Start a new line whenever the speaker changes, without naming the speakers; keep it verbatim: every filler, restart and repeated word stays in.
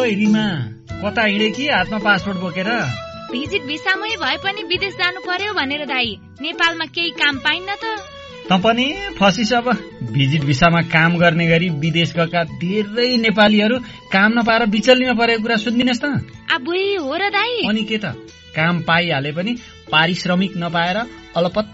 ओइ रिमा, कता हिँडे कि हातमा पासपोर्ट बोकेर?
भिजिट भिसामै भए पनि विदेश जानु पर्यो भनेर दाइ। नेपालमा केही काम पाइन्न त।
त पनि फसिस अब। भिजिट भिसामा काम गर्ने गरी विदेश गएका धेरै नेपालीहरू काम नपाएर बिचल्लीमा परेको कुरा सुन्दिनस् त?
अबुई हो र दाइ।
अनि के त, काम पाइहाले पनि पारिश्रमिक नपाएर अलपत